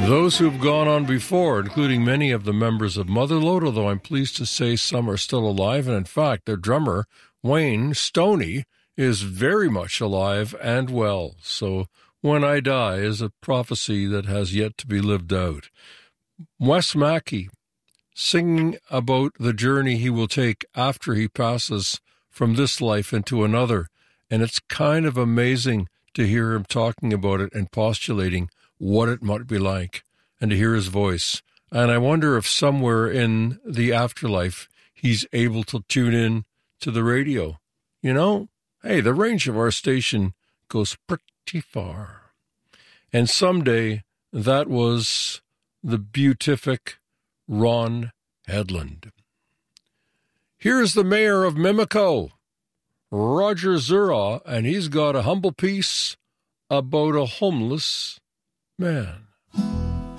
Those who've gone on before, including many of the members of Mother Lode, although I'm pleased to say some are still alive, and in fact, their drummer, Wayne Stoney, is very much alive and well. So when I die is a prophecy that has yet to be lived out. Wes Mackey, singing about the journey he will take after he passes from this life into another. And it's kind of amazing to hear him talking about it and postulating what it might be like, and to hear his voice. And I wonder if somewhere in the afterlife he's able to tune in to the radio. You know, hey, the range of our station goes pretty far. And someday that was the beatific Ron Hedlund. Here's the mayor of Mimico, Roger Zura, and he's got a humble piece about a homeless man.